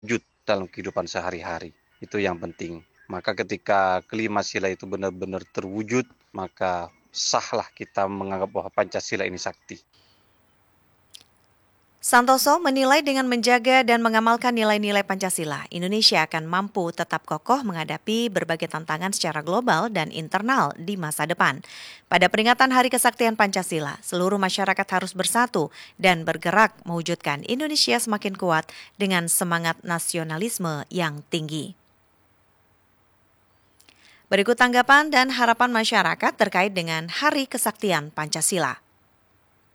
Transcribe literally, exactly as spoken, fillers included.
wujud dalam kehidupan sehari-hari. Itu yang penting. Maka ketika kelima sila itu benar-benar terwujud, maka sahlah kita menganggap bahwa Pancasila ini sakti. Santoso menilai dengan menjaga dan mengamalkan nilai-nilai Pancasila, Indonesia akan mampu tetap kokoh menghadapi berbagai tantangan secara global dan internal di masa depan. Pada peringatan Hari Kesaktian Pancasila, seluruh masyarakat harus bersatu dan bergerak mewujudkan Indonesia semakin kuat dengan semangat nasionalisme yang tinggi. Berikut tanggapan dan harapan masyarakat terkait dengan Hari Kesaktian Pancasila.